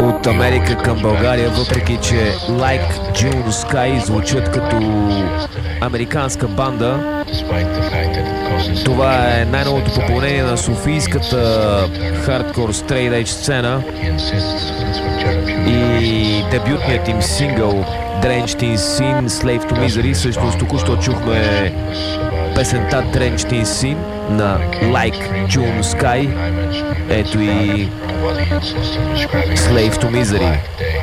от Америка към България, въпреки че Like June Sky звучат като американска банда. Това е най-новото попълнение на софийската хардкор стрейт едж сцена и дебютният им сингъл Drenched in Sin, Slave to Misery. Всъщност току-що чухме песента Drenched in Sin на Like June Sky. Ето и Slave to Misery.